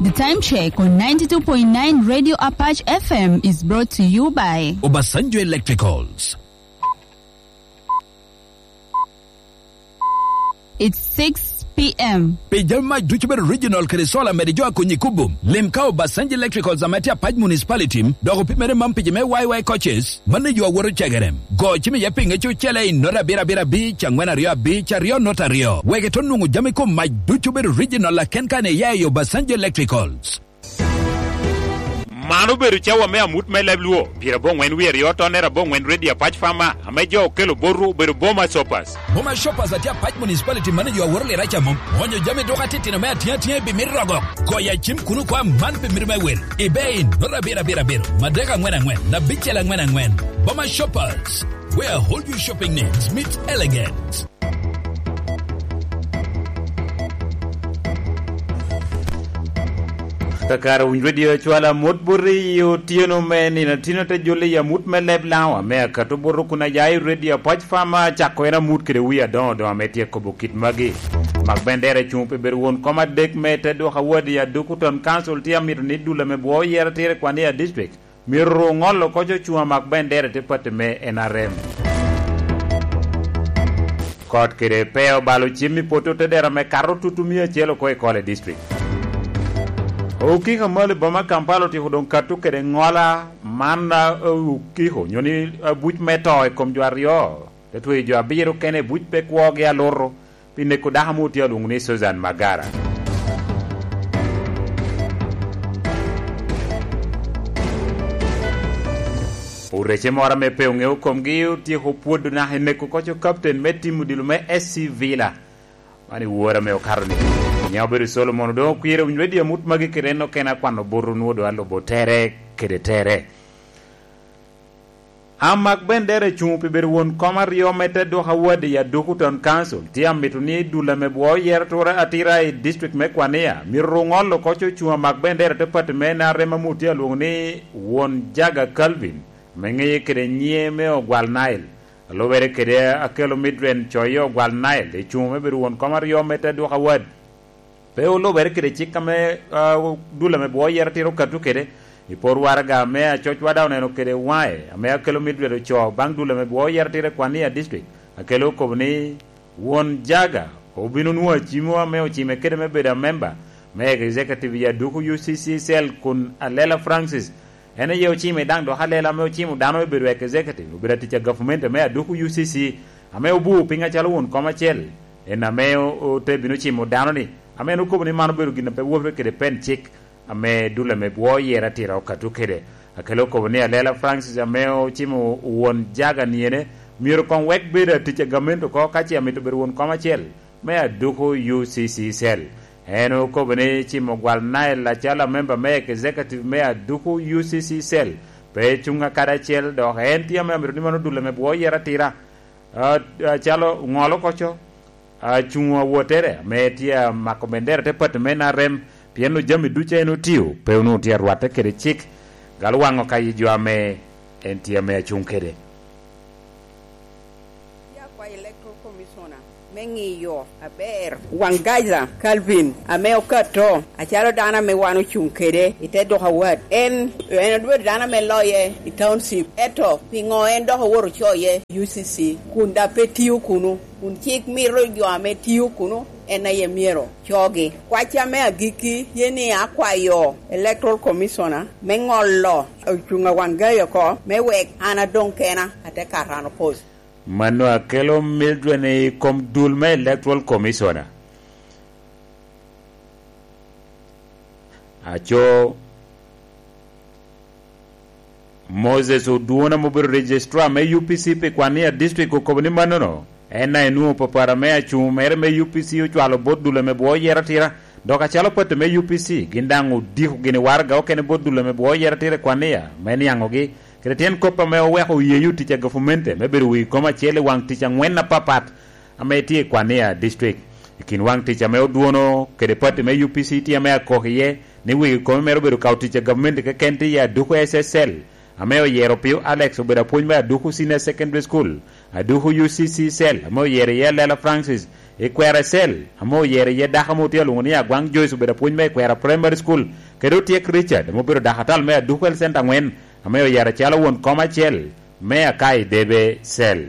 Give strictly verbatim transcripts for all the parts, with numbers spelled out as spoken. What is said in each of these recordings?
The time check on ninety-two point nine Radio Apache F M is brought to you by Obasanjo Electricals. It's six p.m. Pejama Duchber Regional Kresola Medijo Kunyikubum. Lemka Obasanjo Electricals Amatia Paj Municipality. Dogo Pimere Mampijame Y Y coaches. Manajo Woro Chagarem. Go Chimi Yaping Chele in Nora Bira Bira Beach and Rio Beach Rio Notario. Wegetonungu Jamiko my Duchber Regional Kenkane Yayo Obasanjo Electricals. Manu beru chawa mea mut me lebluo. Pira bon wen we rioto nera bon wen ready Apache farmer. Amejo kelo boru beru boma shoppers. Boma shoppers at Apache municipality manager worle racha mom. Onyo jame doka titi na mea tia tia bimirogo. Koya chim kunu kwa man bimirme wel. Ibein nora bira bira bira. Madeka ngwena ngwen na bichela ngwena ngwen. Boma shoppers, where hold you shopping needs meet elegance. Kakara unjwedio chwala mutburi yu tieno meni na tino te jole ya mut me leblawa mea katuburu kuna jai radio Apache farmer chako ena mut kire wia don do ametia kobukit magi magbendere chumpe beruon koma dek mete do hawadi ya dukuton council tia miru nidula me buo yera tire kwa nia district miru ngolo kocho chuma magbendere te pate me N R M kot kire peo balo chimi poto te dera me karo tutumia chelo koe kole district. Ukiha mali bama kampalo ti hudong katu kede ngola mana ukiho nyoni buj meto e kom juario te tuwe jo abiru kene buj pe kuoge aloro pine kudahamu ti alunguni Susan Magara. Ureche mora me pe unge ukom giu ti hupudu na hene kukocho captain me timu dilume S C Villa mani uora me okaroni. Nyaberi Solomon do kwire unwedi ya mut magi kireno kena kwano boru nuodo alo botere kede tere. Amak bendere chumpi beruon koma rio mete do hawadi ya Dukuton Council tia mituni dula mebuo yertura atira i district mekwania mirungolo kocho chuma mak bendere tepati mena rema mutia lungni won Jaga Calvin mengeye kede nye meo gwal Nile. Alo vere kede akelo midren choyo gwal Nile de chume beruon koma rio mete do hawadi. Pero lo ver kede chika me uh, dula me buo yer tiro katu kede ipor warga me a choch wada oneno kede wae me a kelo midwe cho bang dula me buo yer tire Kwania district akelo kobni won Jaga obinu nuo chimo me o chime kede me beda member me executive ya Duku U C C cell kun Alela Francis ene yo chime dang do halela me o chimo dano bedo executive beda ticha government me a Duku U C C ame obu pinga chalo won koma chel ena me o te binu chimo dano ni ame no ko ni manu beru gina pe wofe kede pen chik ame dula me buo yera tira okatu kede akelo ko ni Alela Francis ame o chimo won Jaga niene miro kon wek beda tiche gamento ko kachi ame to beru won koma chel me a Duku U C C cell eno ko ni chimo gwal Nile la chala member me executive me a Duku U C C cell pe chunga kada chel do henti ame miro ni manu dula me buo yera tira uh, uh, chalo ngolo kocho a uh, chungwa wotere metia makomendere te pat mena rem pieno jami duche eno tiu pe unu tia ruate kede chik galwango kai jwa me entia me chungkede ya kwa electoral commissioner mengi yo aber wangaza Calvin ameo kato acharo dana me wanu chungkede ite do hawad en en do dana me loye i township eto pingo en do haworo choye U C C kunda petiu kunu un chik miro jo ame tiu kunu ena ye miro chogi kwacha me agiki yeni akwayo electoral commissioner mengollo chunga wangayo ko mewek ana donkena ate karano pose mano akelo mildwene kom dulme electoral commissioner acho Moses Oduona mobile registrar me U P C pe Kwania district ko ni manono ena enu popara me achu mere me U P C o chwalo bodule me bo yera tira doka chalo pete me U P C gindangu dihu gini warga okene bodule me bo yera tira Kwania meni yangogi kretien kopa me oweho yeyu ticha governmente me beru wi koma chele wang ticha ngwena papat ameti Kwania district ikin wang ticha me Oduono kede pete me U P C tia me akohiye ni wi koma me beru kauticha governmente ke kenti ya Duku S S L ameo yero piu Alex obeda punjba Duku Senior Secondary School Aduku U C C cell ameo yere Alela Francis e kwera sel amo yere ye daka mo tielo ngoni agwang Joyce beda puonj me kwera primary school kedo tiek Richard mo biro dakatal me dukwel senta ngwen amo yere chalo won koma chel me akai debe sel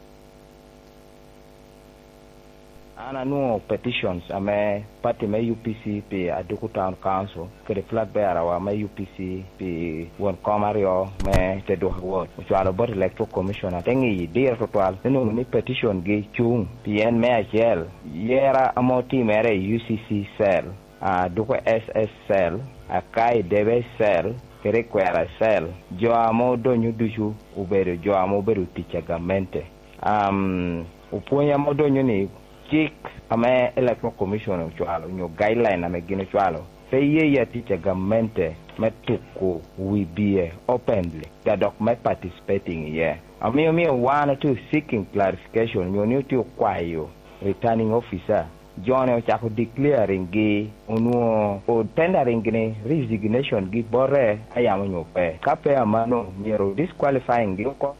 ana no petitions ame party me U P C pe Aduku Town Council ke flag bearer wa me U P C pe won komario me te do ward so ala bot electoral commission atengi dear total no ni petition ge chung pn me agel yera amoti mere U C C cell Aduku S S cell akai debe cell kere kwera cell jo amo donyu duju ubere jo amo beru tichagamente um uponya mo donyu ni Chik ame electoral commission chualo nyo guideline ame gine chualo fe ye ya teacher government metuko we be openly the document participating here ame me one to seeking clarification nyo ni to kwayo returning officer John o chako declaring gi unuo o tendering ni resignation gi bore ayamo nyo pe kape amano miro disqualifying gi ko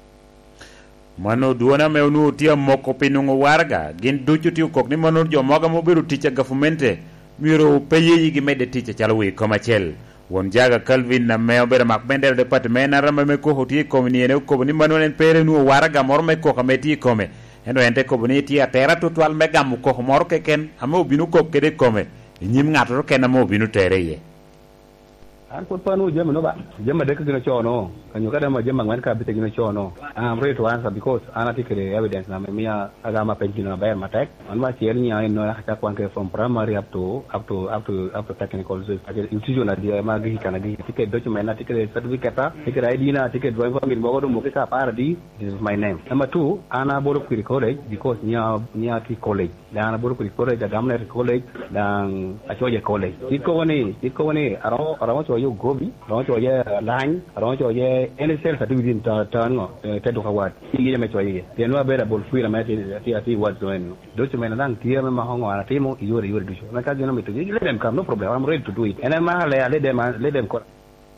mano duona me unu tia moko pinungo warga gin duchu tiu kok ni mano jo moga mo biru ticha gafumente miro peye gi mede ticha chalwi komachel won jaga Calvin na me obere mak bender department na rama me ko hoti ko ni ene ko ni mano en pere nu warga mor me ko kameti kome eno ente ko ni tia tera tutwal me gamu ko mor ke ken amo binu ko kede kome nyim ngato ken amo binu tereye an put panu jema no ba jema de kina chono kanyo kada ma jema ngwan ka bite kina chono I'm ready to answer because ana tikere evidence na me mia agama penjina bayar matek an ma tiel nya no hata kwan ke from primary up to up to up to up to technical institution na dia ma gi kana gi ticket document na ticket certificate ta ticket I D na ticket driver min bogo mo ke ka para di this is my name number two ana bodo ku college because nya nya ki college dan ana bodo ku college da gamle college dan achoje college iko ni iko ni aro aro yo gobi ron cho ye line ron cho ye N S L certificate ta ta no te do kawat ingi me cho ye te no bera bol fuira me ti ati wat so en do cho me nan tie me ma hongo ana timo yore yore do na ka gena me to let them come no problem I'm ready to do it and ma le let them let them ko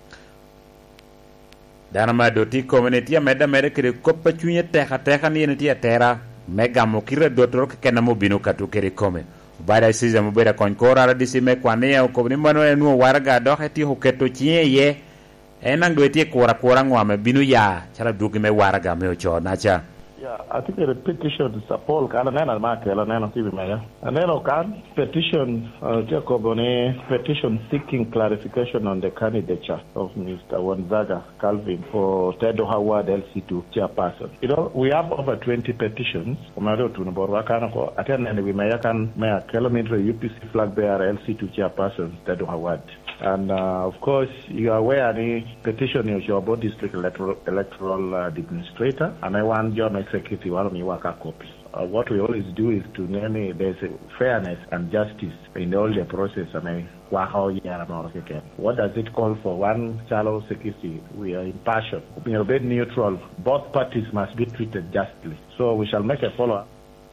dana ma do ti community me da mere kre koppa chunye te khate khan yene ti tera mega mo kire do tro ke kenamo binu katu kere come bada siza mubera konkora ra disi me kwane ya ko ni mano enu warga do heti hoketo chie ye enang do ti kora kora ngwa binu ya chala dugi me warga me ocho na cha yeah I think the petition support kana nena ma kala nena tibi me ya nena kan petition Jacob one petition seeking clarification on the candidature of Mister Wanzaga Calvin for Tedo Howard L C two chairperson. You know, we have over twenty petitions. Kumado tunaborwa kana ko atena ni me ya kan me kilometer U P C flag bearer L C two chairperson Tedo Howard. And uh, of course, you are aware the petition is your board district electoral, electoral uh, administrator, and I want your executive one me work a copy. Uh, what we always do is to name there's a fairness and justice in all the process. I mean, what does it call for? One shallow security. We are impartial. We are very neutral. Both parties must be treated justly. So we shall make a follow-up.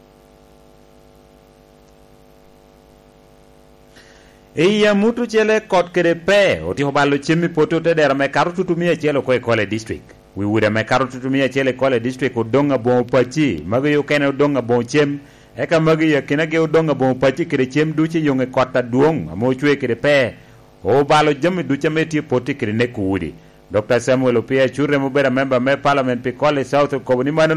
Iya mutu chele kot kere pe oti hobalo chimi poto te dera me karu tutumia chele ko Kole district we would me karu tutumia chele Kole district odonga bon pachi magi yo kene odonga bon chem eka magi ya kene ge odonga bon pachi kere chem duche yonge kota duong amo chwe kere pe o balo jami duche meti poti kere ne kuudi Doctor Samuel Opia chure mubera member me parliament pe Kole South ko ni mano